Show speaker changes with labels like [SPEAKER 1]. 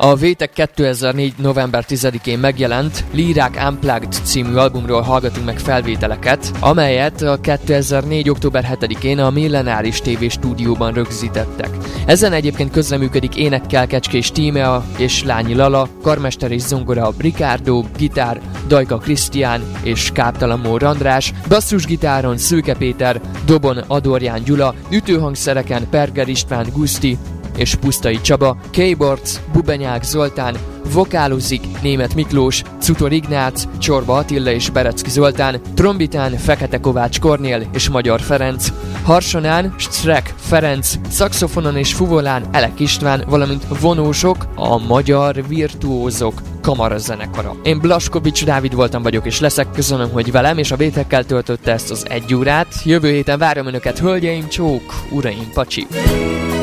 [SPEAKER 1] A Vétek 2004. november 10-én megjelent Lírák Unplugged című albumról hallgatunk meg felvételeket, amelyet a 2004. október 7-én a Millenáris TV stúdióban rögzítettek. Ezen egyébként közreműködik énekkel Kecskés Tímea és Lányi Lala, karmester és zongora Ricardo, gitár Dajka Krisztián és Káptalan Mór András, basszusgitáron Szőke Péter, dobon Adorján Gyula, ütőhangszereken Perger István Guszti és Pusztai Csaba, keyboards Bubenyák Zoltán, vokálozik Németh Miklós, Cutor Ignác, Csorba Attila és Berecki Zoltán, trombitán Fekete Kovács Kornél és Magyar Ferenc, harsonán Strek Ferenc, szaxofonon és fuvolán Elek István, valamint vonósok a Magyar Virtuózok kamarazenekara. Én Blaskovics Dávid vagyok és leszek, köszönöm, hogy velem és a Vétekkel töltötte ezt az 1 órát. Jövő héten várom önöket, hölgyeim, csók, uraim, pacsi!